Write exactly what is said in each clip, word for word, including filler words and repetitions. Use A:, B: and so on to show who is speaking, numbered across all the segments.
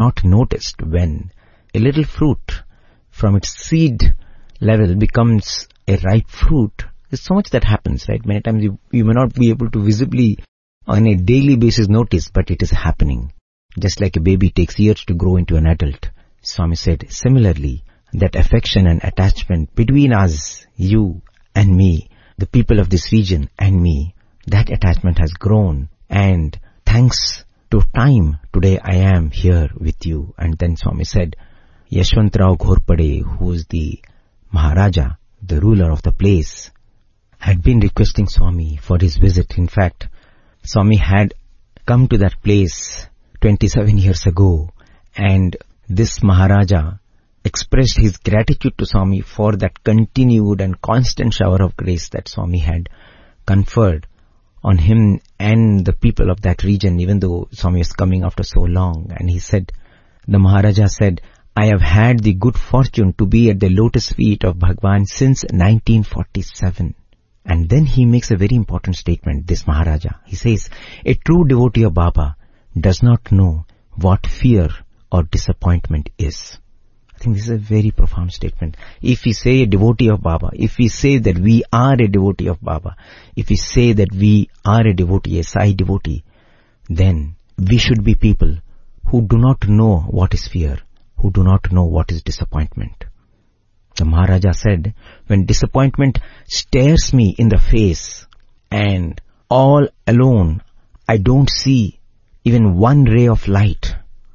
A: not noticed when a little fruit from its seed level becomes a ripe fruit. There's so much that happens, right? Many times you, you may not be able to visibly on a daily basis notice, but it is happening. Just like a baby takes years to grow into an adult. Swami said, similarly, that affection and attachment between us, you and me, the people of this region and me, that attachment has grown, and thanks to time, today I am here with you. And then Swami said, Yashwantrao Ghorpade, who is the Maharaja, the ruler of the place, had been requesting Swami for his visit. In fact, Swami had come to that place twenty-seven years ago, and this Maharaja expressed his gratitude to Swami for that continued and constant shower of grace that Swami had conferred on him and the people of that region, even though Swami was coming after so long. And he said, the Maharaja said, I have had the good fortune to be at the lotus feet of Bhagwan since nineteen forty-seven. And then he makes a very important statement, this Maharaja. He says, a true devotee of Baba does not know what fear or disappointment is. I think this is a very profound statement. If we say a devotee of Baba, if we say that we are a devotee of Baba, if we say that we are a devotee, a Sai devotee, then we should be people who do not know what is fear, who do not know what is disappointment. The Maharaja said, when disappointment stares me in the face and all alone I don't see even one ray of light,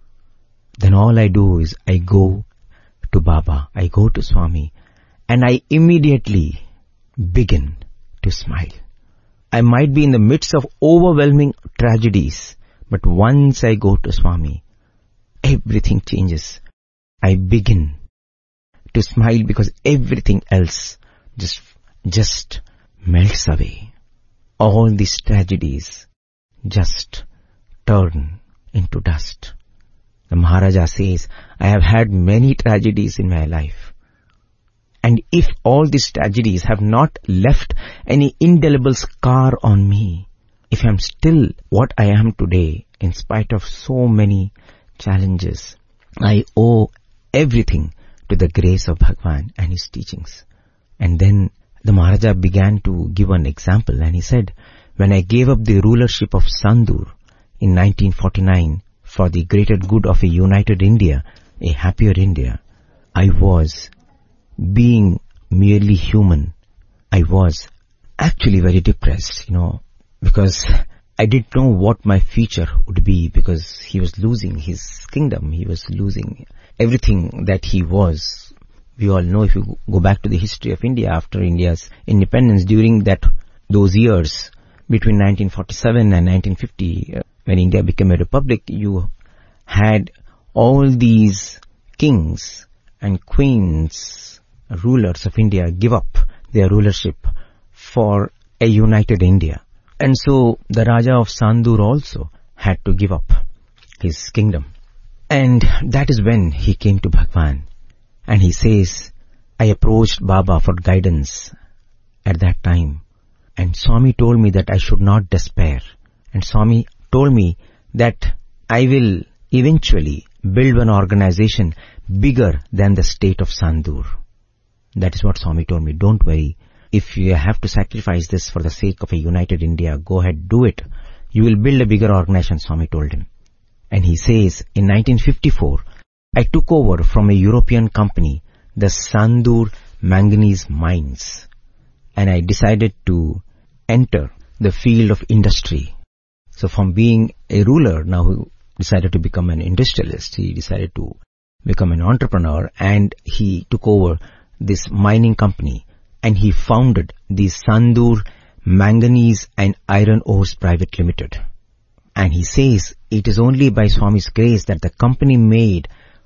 A: then all I do is I go to Baba, I go to Swami, and I immediately begin to smile. I might be in the midst of overwhelming tragedies, but once I go to Swami, everything changes. I begin to smile because everything else just, just melts away. All these tragedies just turn into dust. The Maharaja says, I have had many tragedies in my life. And if all these tragedies have not left any indelible scar on me, if I am still what I am today, in spite of so many challenges, I owe everything to the grace of Bhagwan and his teachings. And then the Maharaja began to give an example, and he said, when I gave up the rulership of Sandur in nineteen forty-nine for the greater good of a united India, a happier India, I was being merely human. I was actually very depressed, you know, because I didn't know what my future would be, because he was losing his kingdom. He was losing everything that he was. We all know, if you go back to the history of India after India's independence, during that those years between nineteen forty-seven and nineteen fifty, uh, when India became a republic, you had all these kings and queens, rulers of India give up their rulership for a united India. And so the Raja of Sandur also had to give up his kingdom. And that is when he came to Bhagwan. And he says, I approached Baba for guidance at that time. And Swami told me that I should not despair. And Swami told me that I will eventually build an organization bigger than the state of Sandur. That is what Swami told me. Don't worry. If you have to sacrifice this for the sake of a united India, go ahead, do it. You will build a bigger organization, Swami told him. And he says, in nineteen fifty-four, I took over from a European company the Sandur manganese mines, and I decided to enter the field of industry. So from being a ruler, now he decided to become an industrialist. He decided to become an entrepreneur, and he took over this mining company, and he founded the Sandur Manganese and Iron Ores Private Limited. And he says it is only by Swami's grace that the company made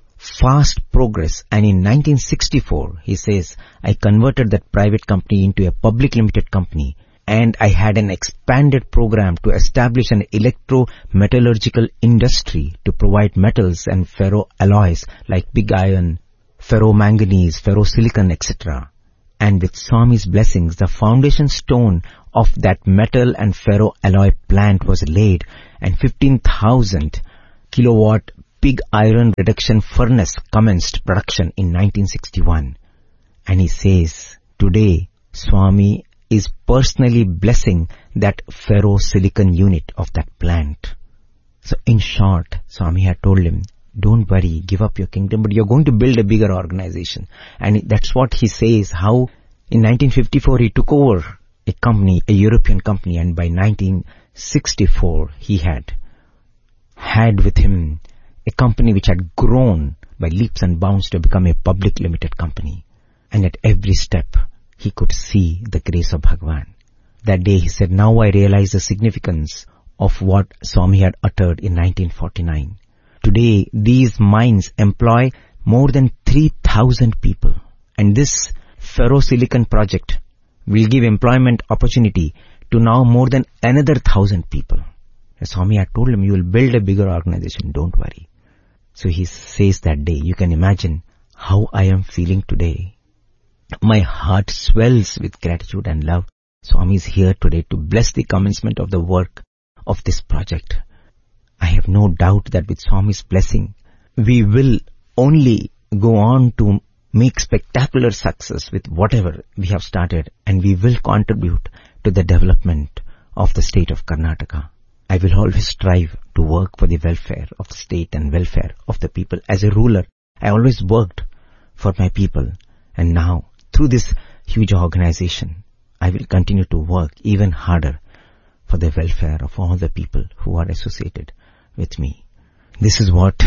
A: fast progress, and in nineteen sixty-four, he says, I converted that private company into a public limited company, and I had an expanded program to establish an electro-metallurgical industry to provide metals and ferroalloys like pig iron, ferromanganese, ferrosilicon, et cetera. And with Swami's blessings, the foundation stone of that metal and ferroalloy plant was laid, and fifteen thousand kilowatt pig iron reduction furnace commenced production in nineteen sixty-one. And he says, today, Swami is personally blessing that ferrosilicon unit of that plant. So in short, Swami had told him, don't worry, give up your kingdom, but you're going to build a bigger organization. And that's what he says, how in nineteen fifty-four he took over a company, a European company, and by nineteen sixty-four he had had with him a company which had grown by leaps and bounds to become a public limited company. And at every step, he could see the grace of Bhagwan. That day he said, now I realize the significance of what Swami had uttered in nineteen forty-nine. Today, these mines employ more than three thousand people. And this ferrosilicon project will give employment opportunity to now more than another thousand people. And Swami had told him, you will build a bigger organization, don't worry. So he says that day, you can imagine how I am feeling today. My heart swells with gratitude and love. Swami is here today to bless the commencement of the work of this project. I have no doubt that with Swami's blessing, we will only go on to make spectacular success with whatever we have started, and we will contribute to the development of the state of Karnataka. I will always strive to work for the welfare of the state and welfare of the people. As a ruler, I always worked for my people, and now through this huge organization, I will continue to work even harder for the welfare of all the people who are associated with me. This is what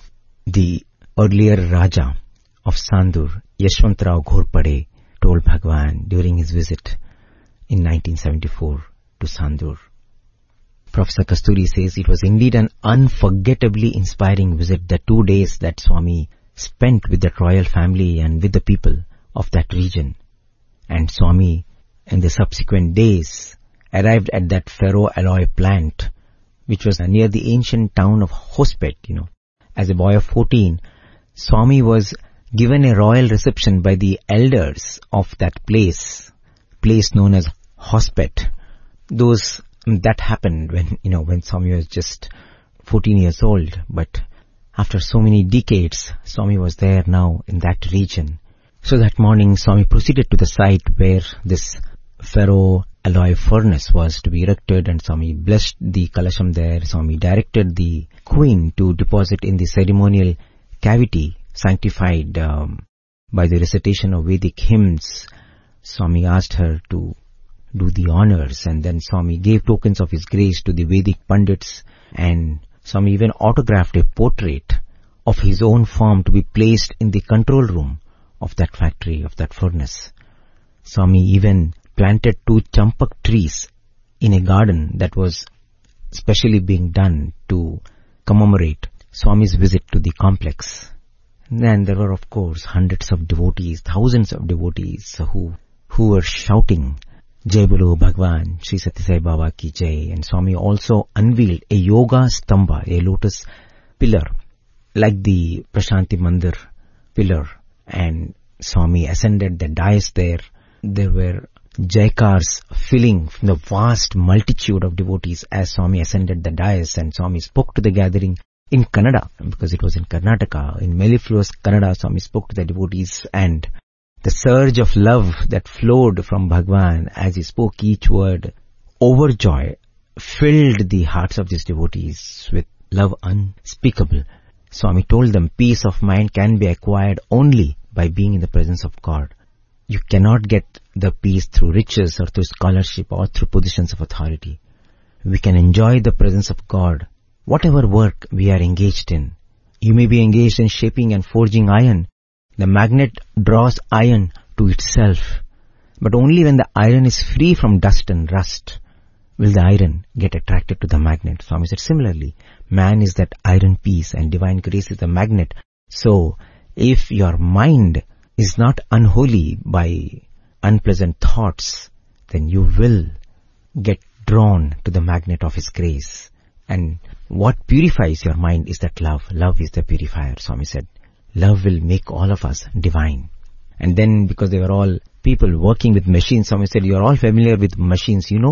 A: the earlier Raja of Sandur, Yashwantrao Ghorpade, told Bhagwan during his visit in nineteen seventy-four to Sandur. Professor Kasturi says it was indeed an unforgettably inspiring visit, the two days that Swami spent with that royal family and with the people of that region. And Swami, in the subsequent days, arrived at that ferroalloy plant, which was near the ancient town of Hospet, you know. As a boy of fourteen, Swami was given a royal reception by the elders of that place, place known as Hospet. Those, that happened when, you know, when Swami was just fourteen years old, but after so many decades, Swami was there now in that region. So that morning, Swami proceeded to the site where this ferro alloy furnace was to be erected, and Swami blessed the Kalasham there. Swami directed the queen to deposit in the ceremonial cavity sanctified um, by the recitation of Vedic hymns. Swami asked her to do the honors, and then Swami gave tokens of his grace to the Vedic Pandits, and Swami even autographed a portrait of his own form to be placed in the control room of that factory, of that furnace. Swami even planted two champak trees in a garden that was specially being done to commemorate Swami's visit to the complex. And there were, of course, hundreds of devotees, thousands of devotees who who were shouting, Jai Bolo Bhagwan, Sri Sathya Sai Baba Ki Jai. And Swami also unveiled a yoga stamba, a lotus pillar, like the Prashanti Mandir pillar. And Swami ascended the dais there. There were jaikars filling from the vast multitude of devotees as Swami ascended the dais, and Swami spoke to the gathering in Kannada, because it was in Karnataka. In mellifluous Kannada, Swami spoke to the devotees, and the surge of love that flowed from Bhagwan as he spoke each word, overjoy, filled the hearts of these devotees with love unspeakable. Swami told them peace of mind can be acquired only by being in the presence of God. You cannot get the peace through riches or through scholarship or through positions of authority. We can enjoy the presence of God, whatever work we are engaged in. You may be engaged in shaping and forging iron. The magnet draws iron to itself. But only when the iron is free from dust and rust will the iron get attracted to the magnet. Swami said similarly, man is that iron piece and divine grace is the magnet. So, if your mind is not unholy by unpleasant thoughts, then you will get drawn to the magnet of His grace. And what purifies your mind is that love. Love is the purifier, Swami said. Love will make all of us divine. And then, because they were all people working with machines, Swami said, you are all familiar with machines, you know.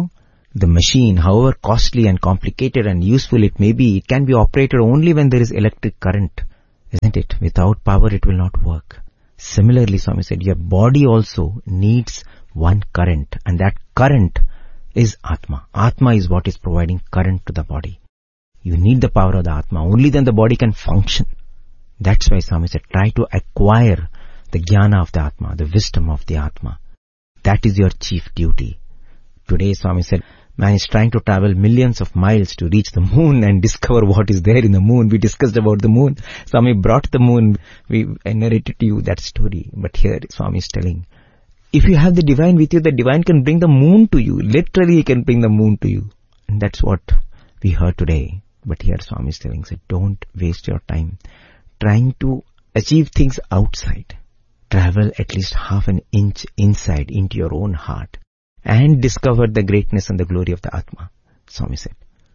A: The machine, however costly and complicated and useful it may be, it can be operated only when there is electric current, isn't it? Without power it will not work. Similarly, Swami said, your body also needs one current, and that current is Atma. Atma is what is providing current to the body. You need the power of the Atma. Only then the body can function. That's why Swami said, try to acquire the jnana of the Atma, the wisdom of the Atma. That is your chief duty. Today, Swami said, man is trying to travel millions of miles to reach the moon and discover what is there in the moon. We discussed about the moon. Swami brought the moon. We I narrated to you that story. But here Swami is telling, if you have the divine with you, the divine can bring the moon to you. Literally, he can bring the moon to you. And that's what we heard today. But here Swami is telling, say, don't waste your time trying to achieve things outside. Travel at least half an inch inside into your own heart and discover the greatness and the glory of the Atma, Swami said.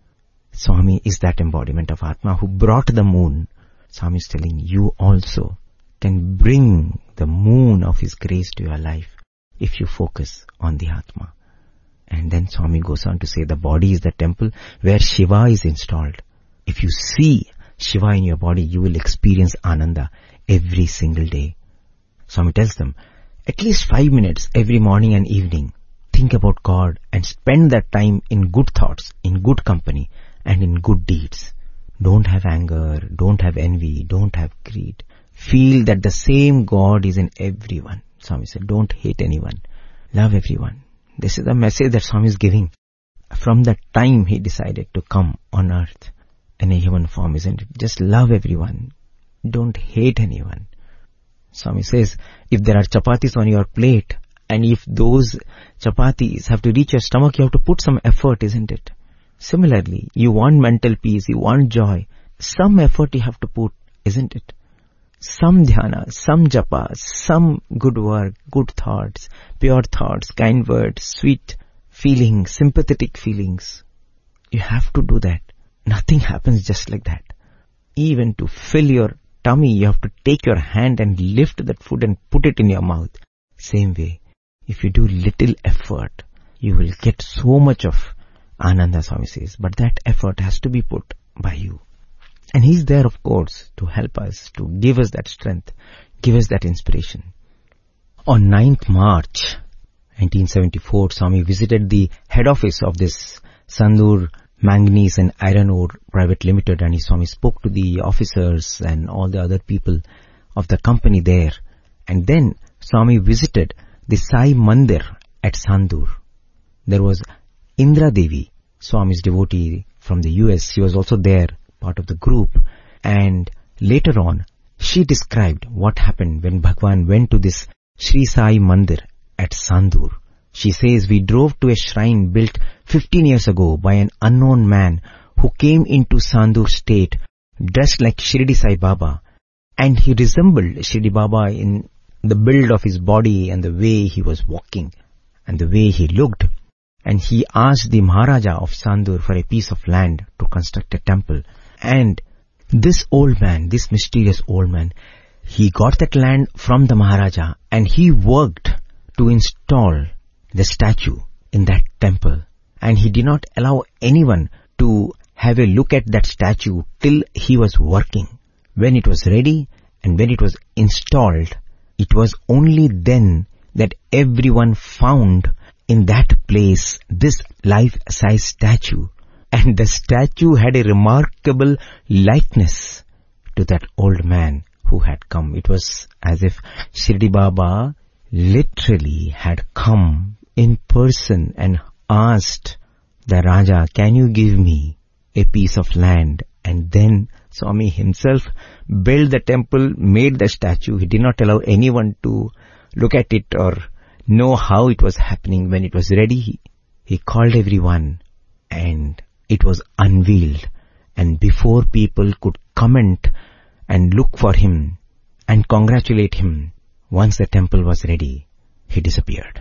A: Swami is that embodiment of Atma who brought the moon. Swami is telling you also can bring the moon of his grace to your life if you focus on the Atma. And then Swami goes on to say the body is the temple where Shiva is installed. If you see Shiva in your body, you will experience Ananda every single day. Swami tells them, at least five minutes every morning and evening, think about God and spend that time in good thoughts, in good company, and in good deeds. Don't have anger, don't have envy, don't have greed. Feel that the same God is in everyone. Swami said, don't hate anyone, love everyone. This is the message that Swami is giving. From the time he decided to come on earth in a human form, isn't it? Just love everyone. Don't hate anyone. Swami says, if there are chapatis on your plate, and if those chapatis have to reach your stomach, you have to put some effort, isn't it? Similarly, you want mental peace, you want joy. Some effort you have to put, isn't it? Some dhyana, some japa, some good work, good thoughts, pure thoughts, kind words, sweet feelings, sympathetic feelings. You have to do that. Nothing happens just like that. Even to fill your tummy, you have to take your hand and lift that food and put it in your mouth. Same way, if you do little effort, you will get so much of Ananda, Swami says. But that effort has to be put by you. And he's there, of course, to help us, to give us that strength, give us that inspiration. On ninth March nineteen seventy-four, Swami visited the head office of this Sandur Manganese and Iron Ore Private Limited, and he Swami spoke to the officers and all the other people of the company there. And then Swami visited the Sai Mandir at Sandur. There was Indra Devi, Swami's devotee from the U S. She was also there, part of the group. And later on, she described what happened when Bhagwan went to this Sri Sai Mandir at Sandur. She says, we drove to a shrine built fifteen years ago by an unknown man who came into Sandur state dressed like Shirdi Sai Baba, and he resembled Shirdi Baba in the build of his body and the way he was walking and the way he looked. And he asked the Maharaja of Sandur for a piece of land to construct a temple. And this old man, this mysterious old man, he got that land from the Maharaja and he worked to install the statue in that temple. And he did not allow anyone to have a look at that statue till he was working. When it was ready and when it was installed, it was only then that everyone found in that place this life-size statue. And the statue had a remarkable likeness to that old man who had come. It was as if Shirdi Baba literally had come in person and asked the Raja, can you give me a piece of land? And then Swami himself built the temple, made the statue. He did not allow anyone to look at it or know how it was happening. When it was ready, he, he called everyone and it was unveiled. And before people could comment and look for him and congratulate him, once the temple was ready, he disappeared.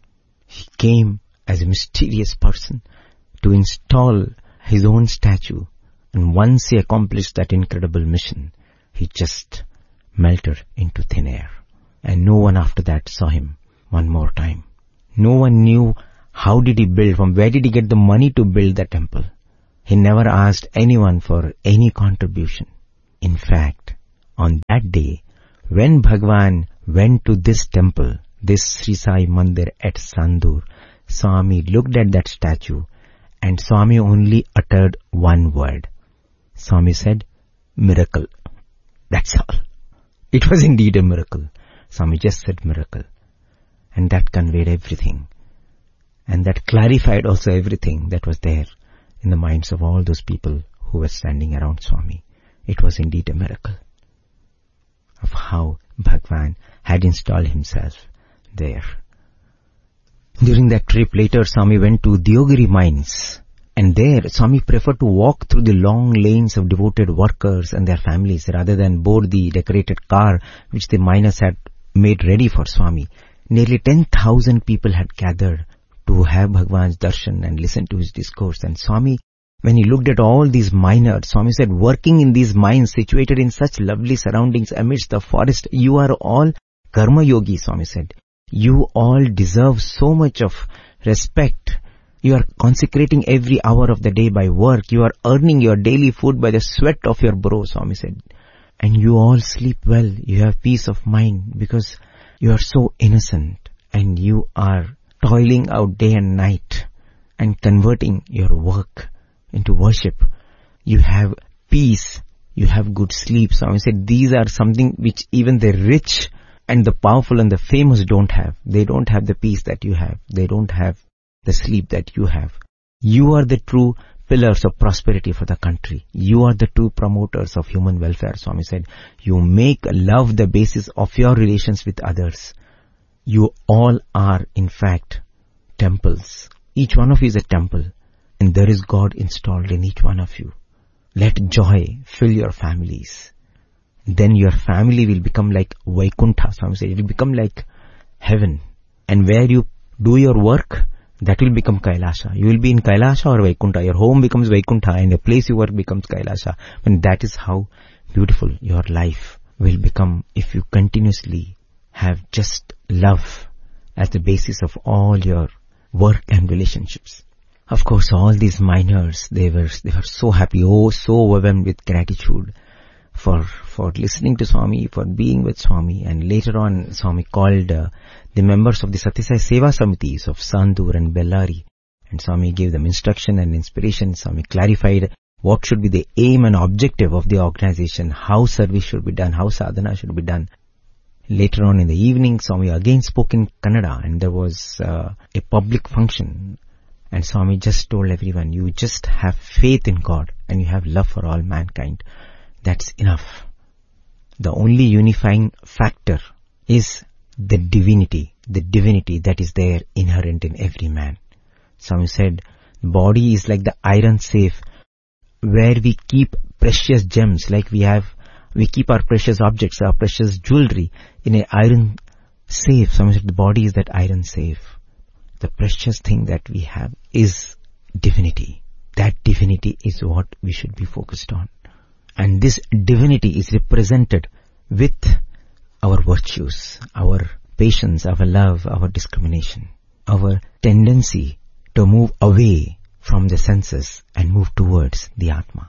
A: He came as a mysterious person to install his own statue. And once he accomplished that incredible mission, he just melted into thin air. And no one after that saw him one more time. No one knew How did he build? From where did he get the money to build the temple? He never asked anyone for any contribution. In fact, on that day, when Bhagwan went to this temple, this Sri Sai Mandir at Sandur, Swami looked at that statue and Swami only uttered one word. Swami said, miracle. That's all. It was indeed a miracle. Swami just said miracle. And that conveyed everything. And that clarified also everything that was there in the minds of all those people who were standing around Swami. It was indeed a miracle of how Bhagwan had installed himself there. During that trip later, Swami went to Deogiri mines. And there, Swami preferred to walk through the long lanes of devoted workers and their families rather than board the decorated car which the miners had made ready for Swami. Nearly ten thousand people had gathered to have Bhagwan's darshan and listen to his discourse. And Swami, when he looked at all these miners, Swami said, working in these mines situated in such lovely surroundings amidst the forest, you are all karma yogi, Swami said. You all deserve so much of respect. You are consecrating every hour of the day by work. You are earning your daily food by the sweat of your brow, Swami said. And you all sleep well. You have peace of mind because you are so innocent and you are toiling out day and night and converting your work into worship. You have peace. You have good sleep. Swami said these are something which even the rich and the powerful and the famous don't have. They don't have the peace that you have. They don't have the sleep that you have. You are the true pillars of prosperity for the country. You are the true promoters of human welfare, Swami said. You make love the basis of your relations with others. You all are, in fact, temples. Each one of you is a temple, and there is God installed in each one of you. Let joy fill your families. Then your family will become like Vaikuntha, Swami said. It will become like heaven. And where you do your work, that will become Kailasha. You will be in Kailasha or Vaikuntha. Your home becomes Vaikuntha and the place you work becomes Kailasha. And that is how beautiful your life will become if you continuously have just love as the basis of all your work and relationships. Of course, all these miners, they were they were so happy, oh, so overwhelmed with gratitude for for listening to Swami, for being with Swami. And later on, Swami called uh, the members of the Satyasai Seva Samitis of Sandur and Bellari. And Swami gave them instruction and inspiration. Swami clarified what should be the aim and objective of the organization, how service should be done, how sadhana should be done. Later on in the evening, Swami again spoke in Kannada, and there was uh, a public function. And Swami just told everyone, you just have faith in God and you have love for all mankind. That's enough. The only unifying factor is the divinity, the divinity that is there inherent in every man. Swami said, the body is like the iron safe where we keep precious gems, like we have, we keep our precious objects, our precious jewelry in an iron safe. Swami said, the body is that iron safe. The precious thing that we have is divinity. That divinity is what we should be focused on. And this divinity is represented with our virtues, our patience, our love, our discrimination, our tendency to move away from the senses and move towards the Atma.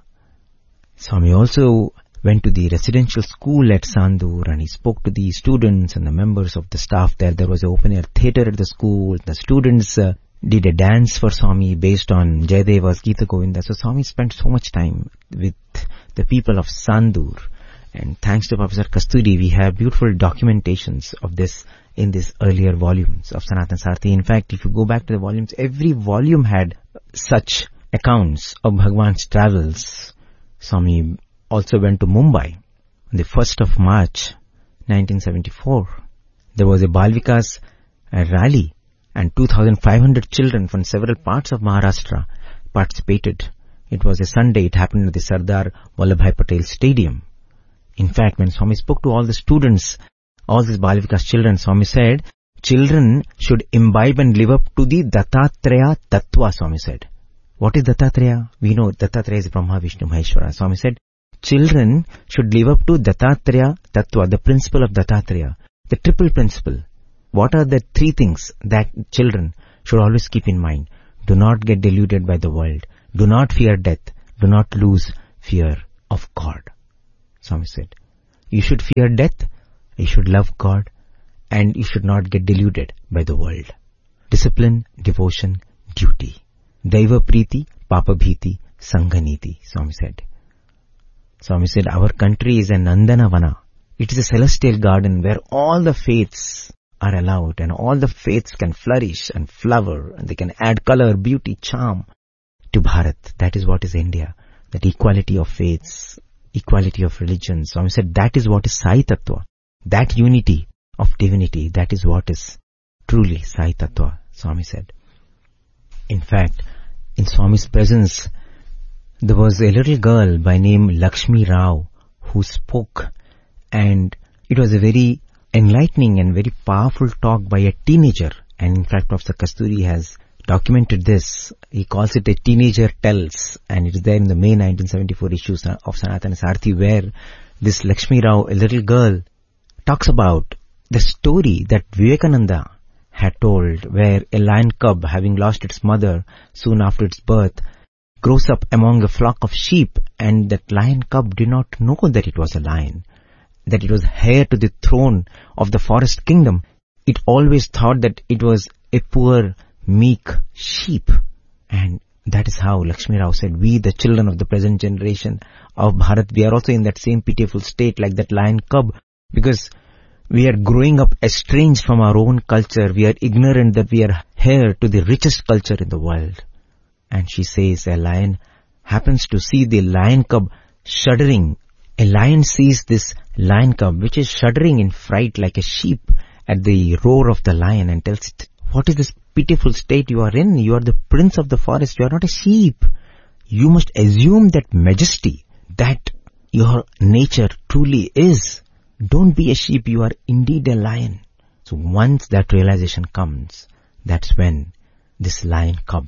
A: Swami also went to the residential school at Sandur and he spoke to the students and the members of the staff there. There was an open-air theatre at the school. The students uh, did a dance for Swami based on Jayadeva's Gita Govinda. So Swami spent so much time with the people of Sandur. And thanks to Professor Kasturi, we have beautiful documentations of this in these earlier volumes of Sanatana Sarthi. In fact, if you go back to the volumes, every volume had such accounts of Bhagwan's travels. Swami also went to Mumbai on the first of March nineteen seventy-four. There was a Balvikas rally and two thousand five hundred children from several parts of Maharashtra participated. It was a Sunday. It happened at the Sardar Vallabhbhai Patel Stadium. In fact, when Swami spoke to all the students, all these Balvikas children, Swami said, children should imbibe and live up to the Dattatreya Tattva, Swami said. What is Dattatreya? We know Dattatreya is Brahma, Vishnu, Maheshwara. Swami said, children should live up to Dattatreya Tattva, the principle of Dattatreya, the triple principle. What are the three things that children should always keep in mind, do not get deluded by the world. Do not fear death. Do not lose fear of God. Swami said, you should fear death, you should love God, and you should not get deluded by the world. Discipline, devotion, duty. Daiva Priti, Papa Bhiti, Sanghaniti, Swami said. Swami said, our country is a Nandanavana. It is a celestial garden where all the faiths are allowed and all the faiths can flourish and flower and they can add color, beauty, charm to Bharat. That is what is India. That equality of faiths, equality of religions. Swami said, that is what is Sai Tattva. That unity of divinity, that is what is truly Sai Tattva, Swami said. In fact, in Swami's presence, there was a little girl by name Lakshmi Rao who spoke, and it was a very enlightening and very powerful talk by a teenager. And in fact, Professor Kasturi has documented this. He calls it a teenager tells, and it is there in the May nineteen seventy-four issues of Sanatana Sarthi, where this Lakshmi Rao, a little girl, talks about the story that Vivekananda had told, where a lion cub, having lost its mother soon after its birth, grows up among a flock of sheep, and that lion cub did not know that it was a lion, that it was heir to the throne of the forest kingdom. It always thought that it was a poor, meek sheep. And that is how Lakshmi Rao said, we, the children of the present generation of Bharat, we are also in that same pitiful state like that lion cub, because we are growing up estranged from our own culture. We are ignorant that we are heir to the richest culture in the world. And she says, a lion happens to see the lion cub shuddering. A lion sees this lion cub, which is shuddering in fright like a sheep at the roar of the lion, and tells it, what is this pitiful state you are in? You are the prince of the forest. You are not a sheep. You must assume that majesty, that your nature truly is. Don't be a sheep. You are indeed a lion. So once that realization comes, that's when this lion cub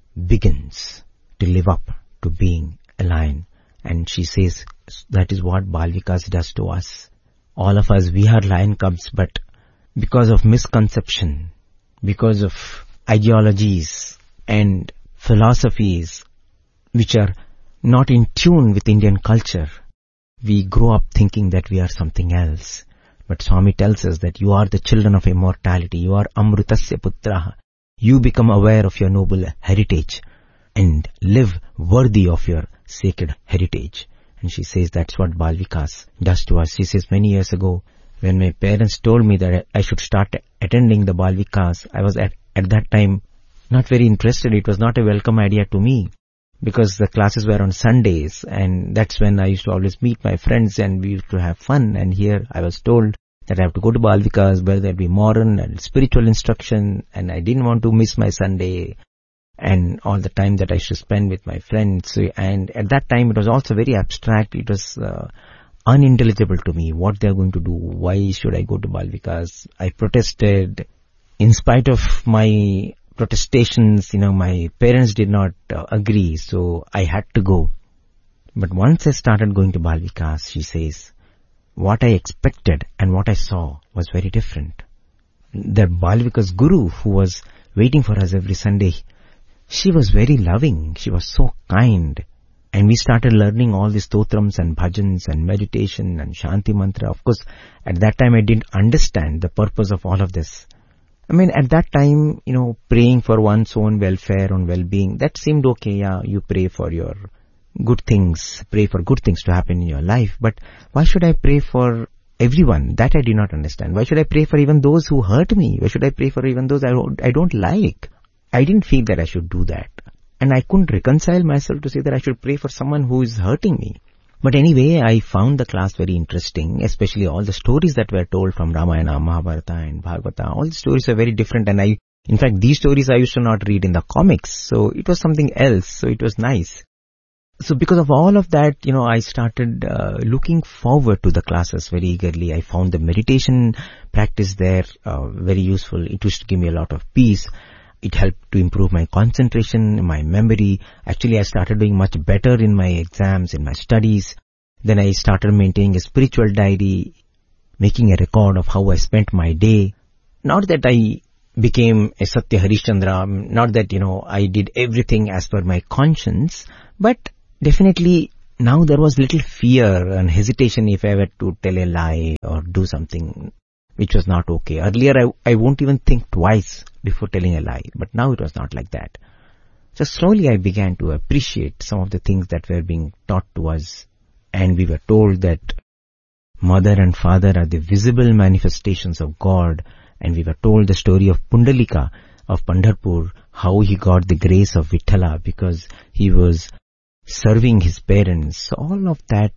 A: begins to live up to being a lion. And she says, that is what Bal Vikas does to us. All of us, we are lion cubs, but because of misconception, because of ideologies and philosophies which are not in tune with Indian culture, we grow up thinking that we are something else. But Swami tells us that you are the children of immortality. You are Amrutasya Putraha. You become aware of your noble heritage and live worthy of your sacred heritage. And she says that's what Bal Vikas does to us. She says, many years ago, when my parents told me that I should start attending the Bal Vikas, I was at, at that time not very interested. It was not a welcome idea to me, because the classes were on Sundays, and that's when I used to always meet my friends and we used to have fun. And here I was told that I have to go to Bal Vikas where there'll be modern and spiritual instruction, and I didn't want to miss my Sunday and all the time that I should spend with my friends. So, and at that time it was also very abstract. It was uh, unintelligible to me what they are going to do. Why should I go to Bal Vikas? I protested. In spite of my protestations, you know, my parents did not uh, agree, so I had to go. But once I started going to Bal Vikas, she says, what I expected and what I saw was very different. The Bal Vikas guru who was waiting for us every Sunday, she was very loving. She was so kind. And we started learning all these stotrams and bhajans and meditation and Shanti mantra. Of course, at that time I didn't understand the purpose of all of this. I mean, at that time, you know, praying for one's own welfare and well-being, that seemed okay. Yeah, you pray for your good things, pray for good things to happen in your life. But why should I pray for everyone? That I did not understand. Why should I pray for even those who hurt me? Why should I pray for even those I don't, I don't like? I didn't feel that I should do that. And I couldn't reconcile myself to say that I should pray for someone who is hurting me. But anyway, I found the class very interesting, especially all the stories that were told from Ramayana, Mahabharata and Bhagavata. All the stories are very different, and I, in fact, these stories I used to not read in the comics, so it was something else, so it was nice. So because of all of that, you know, I started uh, looking forward to the classes very eagerly. I found the meditation practice there uh, very useful. It used to give me a lot of peace. It helped to improve my concentration, my memory. Actually, I started doing much better in my exams, in my studies. Then I started maintaining a spiritual diary, making a record of how I spent my day. Not that I became a Satya Harishchandra. Not that, you know, I did everything as per my conscience, but definitely now there was little fear and hesitation if I were to tell a lie or do something which was not okay. Earlier I, I won't even think twice before telling a lie, but now it was not like that. So slowly I began to appreciate some of the things that were being taught to us, and we were told that mother and father are the visible manifestations of God, and we were told the story of Pundalika of Pandharpur, how he got the grace of Vithala because he was serving his parents. All of that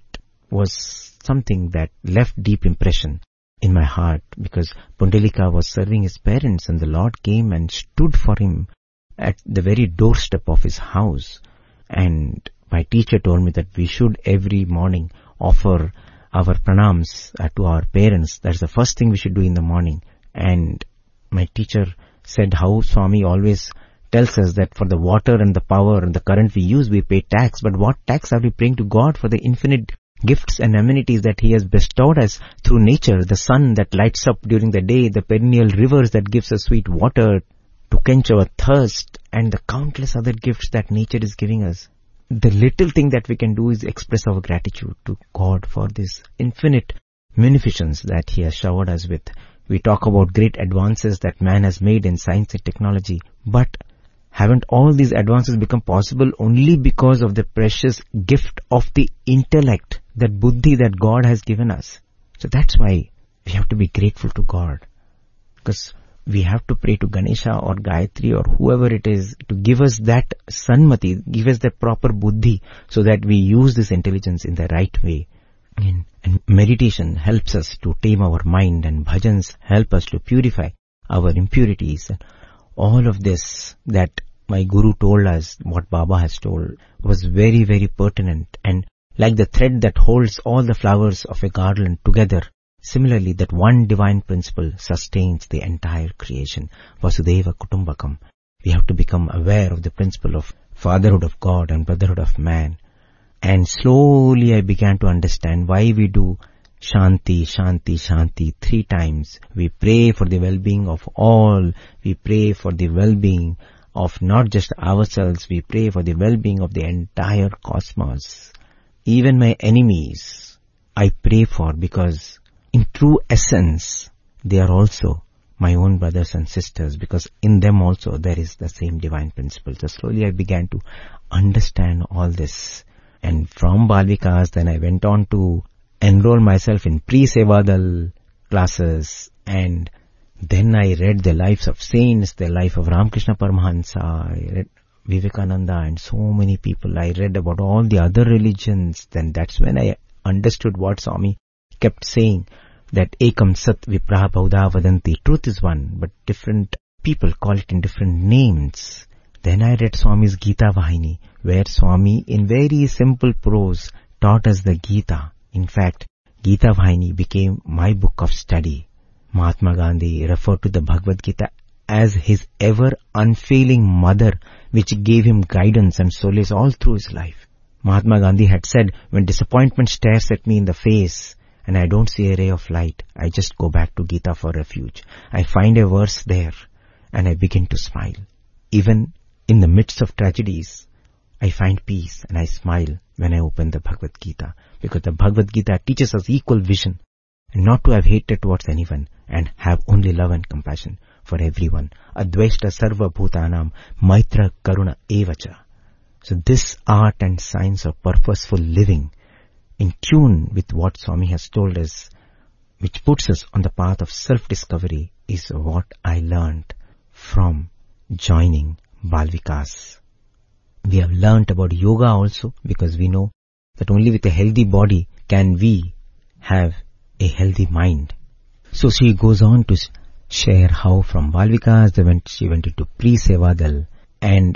A: was something that left deep impression in my heart, because Pundalika was serving his parents and the Lord came and stood for him at the very doorstep of his house. And my teacher told me that we should every morning offer our pranams uh, to our parents. That's the first thing we should do in the morning. And my teacher said how Swami always tells us that for the water and the power and the current we use, we pay tax. But what tax are we paying to God for the infinite gifts and amenities that He has bestowed us through nature? The sun that lights up during the day, the perennial rivers that gives us sweet water to quench our thirst, and the countless other gifts that nature is giving us. The little thing that we can do is express our gratitude to God for this infinite munificence that He has showered us with. We talk about great advances that man has made in science and technology, but haven't all these advances become possible only because of the precious gift of the intellect, that buddhi that God has given us? So that's why we have to be grateful to God, because we have to pray to Ganesha or Gayatri or whoever it is to give us that sanmati, give us that proper buddhi, so that we use this intelligence in the right way. And, and meditation helps us to tame our mind, and bhajans help us to purify our impurities. All of this that my guru told us, what Baba has told, was very, very pertinent. And like the thread that holds all the flowers of a garland together, similarly, that one divine principle sustains the entire creation. Vasudeva Kutumbakam. We have to become aware of the principle of fatherhood of God and brotherhood of man. And slowly I began to understand why we do Shanti, Shanti, Shanti three times. We pray for the well-being of all. We pray for the well-being of not just ourselves. We pray for the well-being of the entire cosmos. Even my enemies, I pray for, because in true essence, they are also my own brothers and sisters, because in them also there is the same divine principle. So slowly I began to understand all this. And from Balvikas, then I went on to enroll myself in pre-Sevadal classes, and then I read the lives of saints, the life of Ramakrishna Paramahansa, I read Vivekananda and so many people. I read about all the other religions. Then that's when I understood what Swami kept saying, that Ekam Sat Vipraha Bauddha Vadanti. Truth is one, but different people call it in different names. Then I read Swami's Gita Vahini, where Swami in very simple prose taught us the Gita. In fact, Gita Vahini became my book of study. Mahatma Gandhi referred to the Bhagavad Gita as his ever unfailing mother, which gave him guidance and solace all through his life. Mahatma Gandhi had said, when disappointment stares at me in the face and I don't see a ray of light, I just go back to Gita for refuge. I find a verse there and I begin to smile. Even in the midst of tragedies, I find peace and I smile when I open the Bhagavad Gita, because the Bhagavad Gita teaches us equal vision, and not to have hatred towards anyone, and have only love and compassion for everyone. Advaita sarva bhutanam maitra karuna evacha. So this art and science of purposeful living, in tune with what Swami has told us, which puts us on the path of self-discovery, is what I learned from joining Balvikas. We have learnt about yoga also, because we know that only with a healthy body can we have a healthy mind. So she goes on to share how from Balvikas they went, she went into pre-Sevadal, and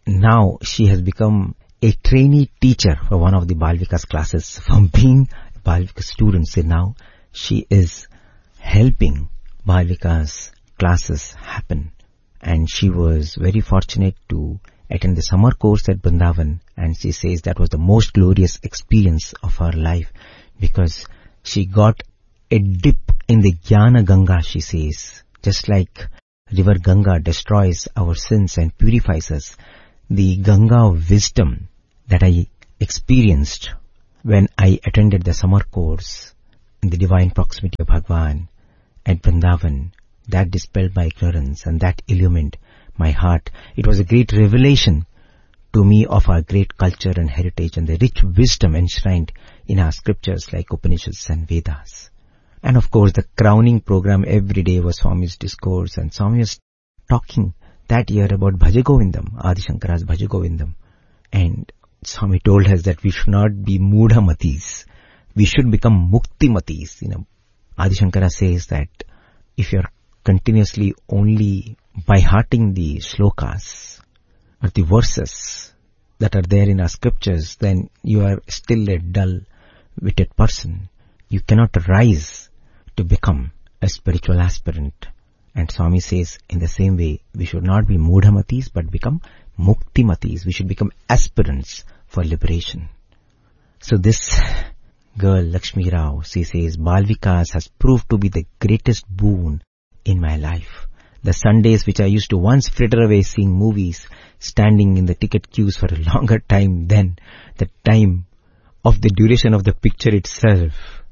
A: now she has become a trainee teacher for one of the Balvikas classes. From being a Balvikas student, so now she is helping Balvikas classes happen. And she was very fortunate to attend the summer course at Vrindavan, and she says that was the most glorious experience of her life, because she got a dip in the Jnana Ganga, she says. Just like river Ganga destroys our sins and purifies us. The Ganga of wisdom that I experienced when I attended the summer course in the divine proximity of Bhagwan at Vrindavan, that dispelled my ignorance and that illumined my heart. It was a great revelation to me of our great culture and heritage and the rich wisdom enshrined in our scriptures like Upanishads and Vedas. And of course, the crowning program every day was Swami's discourse, and Swami was talking that year about Bhaja Govindam, Adi Shankara's Bhaja Govindam. And Swami told us that we should not be Mudhamatis. We should become Muktimatis. You know, Adi Shankara says that if you're continuously only by hearting the shlokas or the verses that are there in our scriptures, then you are still a dull-witted person. You cannot rise to become a spiritual aspirant. And Swami says, in the same way, we should not be Mudhamatis, but become Muktimatis. We should become aspirants for liberation. So this girl, Lakshmi Rao, she says, Bal Vikas has proved to be the greatest boon in my life. The Sundays which I used to once fritter away seeing movies, standing in the ticket queues for a longer time than the time of the duration of the picture itself,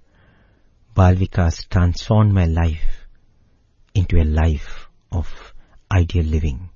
A: Bal Vikas transformed my life into a life of ideal living.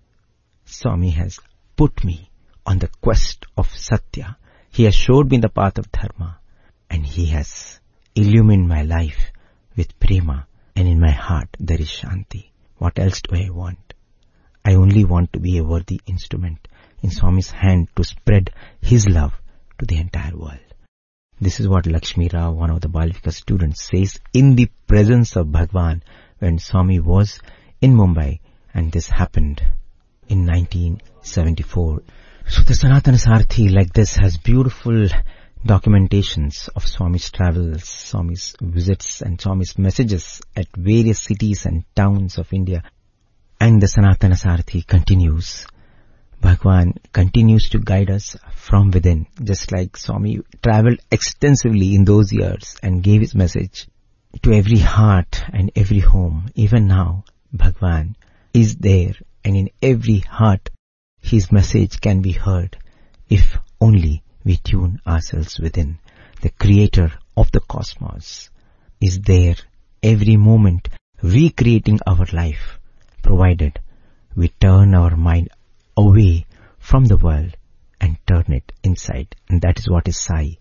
A: Swami has put me on the quest of Satya. He has showed me the path of Dharma, and he has illumined my life with prema, and in my heart there is Shanti. What else do I want? I only want to be a worthy instrument in Swami's hand to spread his love to the entire world. This is what Lakshmi Rao, one of the Bal Vikas students, says in the presence of Bhagwan when Swami was in Mumbai, and this happened in nineteen seventy-four. So the Sanatana Sarathi like this has beautiful documentations of Swami's travels, Swami's visits and Swami's messages at various cities and towns of India. And the Sanatana Sarathi continues. Bhagwan continues to guide us from within, just like Swami traveled extensively in those years and gave his message to every heart and every home. Even now, Bhagwan is there, and in every heart his message can be heard if only we tune ourselves within. The creator of the cosmos is there every moment recreating our life, provided we turn our mind away from the world and turn it inside. And that is what is Sai.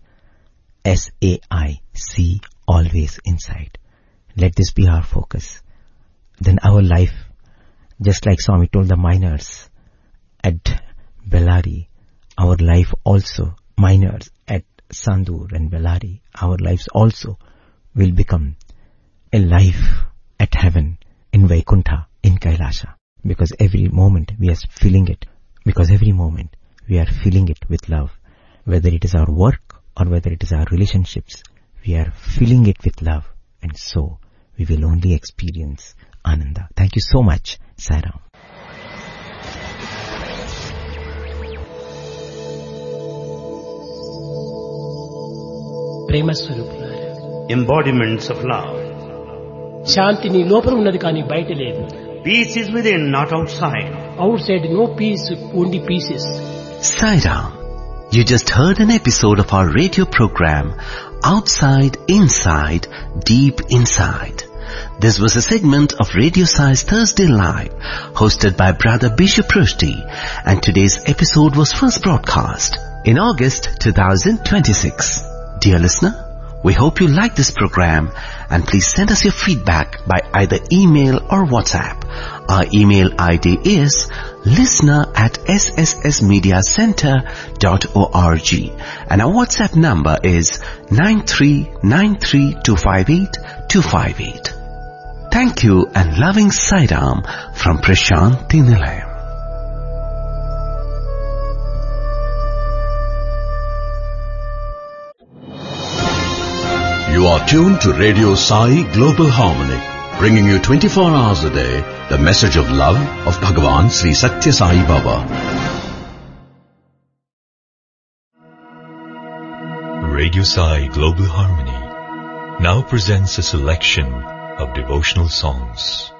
A: S A I, see always inside. Let this be our focus. Then our life, just like Swami told the miners at Bellary, our life also, miners at Sandur and Bellary, our lives also will become a life at heaven, in Vaikuntha, in Kailasha. Because every moment we are feeling it. Because every moment we are feeling it with love. Whether it is our work or whether it is our relationships, we are feeling it with love. And so we will only experience Ananda. Thank you so much, Sai Ram.
B: ప్రేమ స్వరూపులారా,
C: embodiments of love.
B: శాంతి నీ లోపల ఉన్నది కానీ బయట లేదు.
C: Peace is within, not outside.
B: Outside no peace, only pieces.
D: Sai Ram, you just heard an episode of our radio program, Outside, Inside, Deep Inside. This was a segment of Radio Sai's Thursday Live, hosted by Brother Bishop Rushdie, and today's episode was first broadcast in August twenty twenty-six. Dear listener, we hope you like this program, and please send us your feedback by either email or WhatsApp. Our email I D is listener at s s s media center dot org, and our WhatsApp number is nine three nine three two five eight two five eight. Thank you, and loving Sai Ram from Prashanti Nilayam.
E: You are tuned to Radio Sai Global Harmony, bringing you twenty-four hours a day the message of love of Bhagavan Sri Satya Sai Baba.
F: Radio Sai Global Harmony now presents a selection of devotional songs.